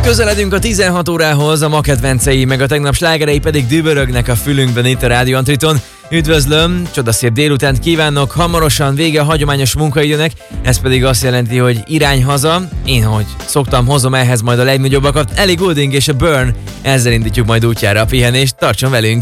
Közeledünk a 16 órához, a ma kedvencei meg a tegnap slágerei pedig dübörögnek a fülünkben itt a Rádió Antriton. Üdvözlöm, csodaszép délutánt kívánok, hamarosan vége a hagyományos munkaidőnek, ez pedig azt jelenti, hogy irány haza. Én, ahogy szoktam, hozom ehhez majd a legnagyobbakat, Ellie Goulding és a Burn, ezzel indítjuk majd útjára a pihenést, tartson velünk!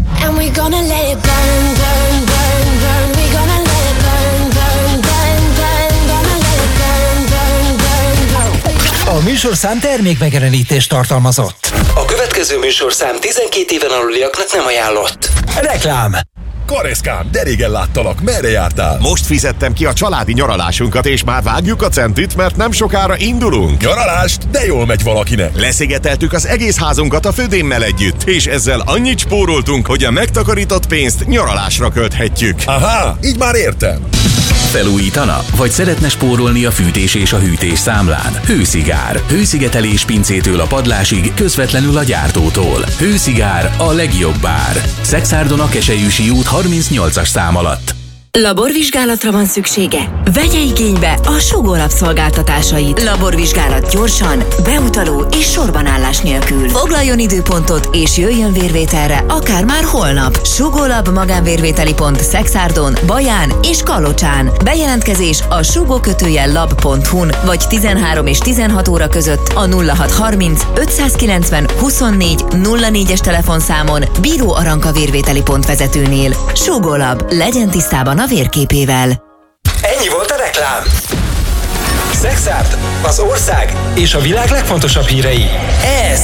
A műsorszám termékmegjelenítést tartalmazott. A következő műsorszám 12 éven aluliaknak nem ajánlott. Reklám. Kareszkám, de régen láttalak, merre jártál? Most fizettem ki a családi nyaralásunkat, és már vágjuk a centit, mert nem sokára indulunk. Nyaralást? De jól megy valakinek. Leszigeteltük az egész házunkat a födémmel együtt, és ezzel annyit spóroltunk, hogy a megtakarított pénzt nyaralásra költhetjük. Aha, így már értem. Felújítana? Vagy szeretne spórolni a fűtés és a hűtés számlán? Hőszigár. Hőszigetelés pincétől a padlásig, közvetlenül a gyártótól. Hőszigár, a legjobb ár. Szekszárdon a Keselyűsi út 38-as szám alatt. Laborvizsgálatra van szüksége? Vegye igénybe a Sugó Lab szolgáltatásait. Laborvizsgálat gyorsan, beutaló és sorbanállás nélkül. Foglaljon időpontot és jöjjön vérvételre, akár már holnap. Sugó Lab magánvérvételi pont Szekszárdon, Baján és Kalocsán. Bejelentkezés a sugó-lab.hu-n vagy 13 és 16 óra között a 0630 590 24 04-es telefonszámon Bíró Aranka vérvételi pont vezetőnél. Sugó Lab, legyen tisztában a vérképével. Ennyi volt a reklám. Szekszárd, az ország és a világ legfontosabb hírei. Ez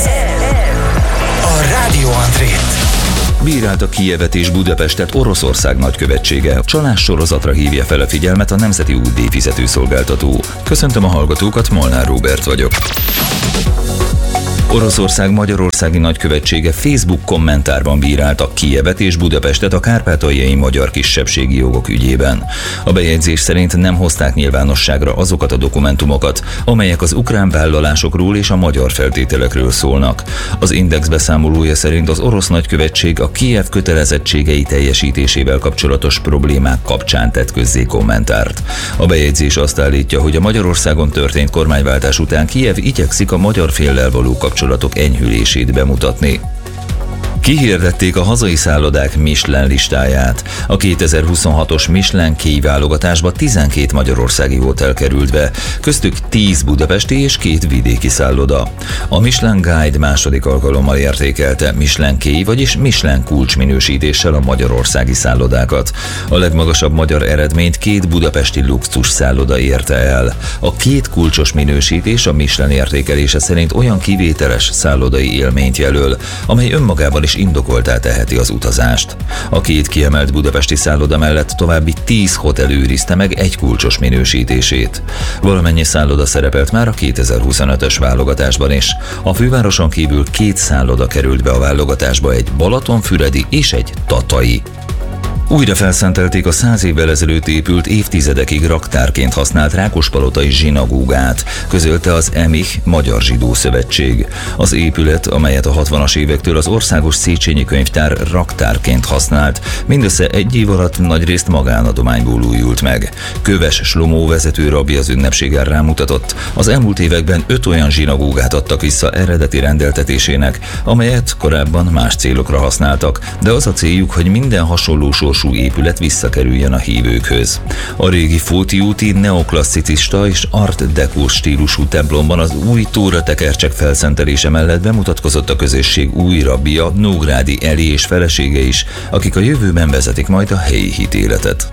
A Rádió Antrét. Bírálta Kijevet és Budapestet Oroszország nagykövetsége. Csalás sorozatra hívja fel a figyelmet a Nemzeti Útdíj fizetőszolgáltató. Köszöntöm a hallgatókat, Molnár Róbert vagyok. Oroszország magyarországi nagykövetsége Facebook kommentárban bírálta Kijevet és Budapestet a kárpátaljai magyar kisebbségi jogok ügyében. A bejegyzés szerint nem hozták nyilvánosságra azokat a dokumentumokat, amelyek az ukrán vállalásokról és a magyar feltételekről szólnak. Az Index beszámolója szerint az orosz nagykövetség a Kijev kötelezettségei teljesítésével kapcsolatos problémák kapcsán tett közzé kommentárt. A bejegyzés azt állítja, hogy a Magyarországon történt kormányváltás után Kijev igyekszik a magyar féllel való kapcsolatok enyhülését bemutatni. Kihirdették a hazai szállodák Michelin listáját. A 2026-os Michelin kiválogatásba 12 magyarországi hotel került be, köztük 10 budapesti és 2 vidéki szálloda. A Michelin Guide második alkalommal értékelte Michelin Key, vagyis Michelin kulcsminősítéssel a magyarországi szállodákat. A legmagasabb magyar eredményt 2 budapesti luxus szálloda érte el. A 2 kulcsos minősítés a Michelin értékelése szerint olyan kivételes szállodai élményt jelöl, amely önmagában is indokoltá teheti az utazást. A 2 kiemelt budapesti szálloda mellett további 10 hotel őrizte meg egy kulcsos minősítését. Valamennyi szálloda szerepelt már a 2025-ös válogatásban is. A fővároson kívül 2 szálloda került be a válogatásba, egy balatonfüredi és egy tatai. Újra felszentelték a 100 évvel ezelőtt épült, évtizedekig raktárként használt Rákospalotai zsinagógát, közölte az EMIH Magyar Zsidó Szövetség. Az épület, amelyet a 60-as évektől az Országos Széchenyi Könyvtár raktárként használt, mindössze egy év alatt nagyrészt magánadományból újult meg. Köves Slomó vezető rabbi az ünnepségen rámutatott, az elmúlt években 5 olyan zsinagógát adtak vissza eredeti rendeltetésének, amelyet korábban más célokra használtak, de az a céljuk, hogy minden hasonló sorsú épület visszakerüljön a hívőkhöz. A régi Fóti úti neoklasszicista és art deco stílusú templomban az új tóratekercsek felszentelése mellett bemutatkozott a közösség új rabbija, Nógrádi Eli és felesége is, akik a jövőben vezetik majd a helyi hitéletet.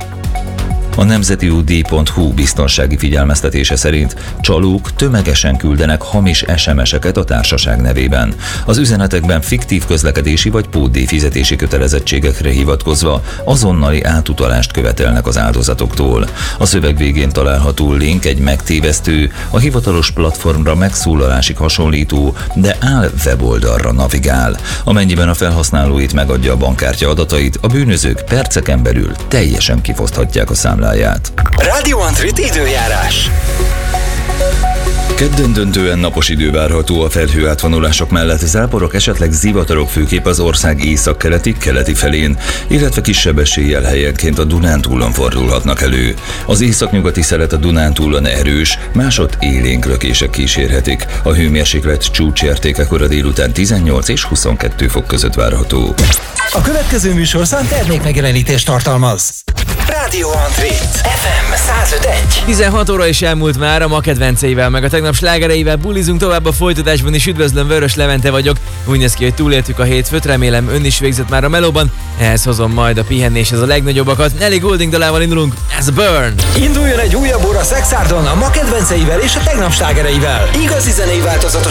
A nemzetiútdíj.hu biztonsági figyelmeztetése szerint csalók tömegesen küldenek hamis SMS-eket a társaság nevében. Az üzenetekben fiktív közlekedési vagy pótdíj fizetési kötelezettségekre hivatkozva azonnali átutalást követelnek az áldozatoktól. A szöveg végén található link egy megtévesztő, a hivatalos platformra megszólalásig hasonlító, de weboldalra navigál. Amennyiben a felhasználó itt megadja a bankkártya adatait, a bűnözők perceken belül teljesen kifoszthatják a számlát. Rádió Antrit időjárás. Kedden döntően napos idő várható, a felhőátvonulások mellett záporok, esetleg zivatarok főképp az ország északkeleti felén, illetve kisebb eséllyel helyenként a Dunántúlon fordulhatnak elő. Az északnyugati szelet a Dunántúlon erős, másod élénk lökések kísérhetik. A hőmérséklet csúcsértéke kora délután 18 és 22 fok között várható. A következő műsorszám termékmegjelenítést tartalmaz. Rádió André, FM 105.1. 16 óra is elmúlt már, a ma kedvenceivel, meg a tegnap slágereivel bulizunk tovább a folytatásban is. Üdvözlöm, Vörös Levente vagyok. Úgy néz ki, hogy túléltük a hétfőt, remélem ön is végzett már a melóban. Ehhez hozom majd a pihenéshez a legnagyobbakat. Nelly Goulding dalával indulunk, ez a Burn! Induljon egy újabb óra Szexárdon a ma kedvenceivel és a tegnap slágereivel. Igazi zenei változatos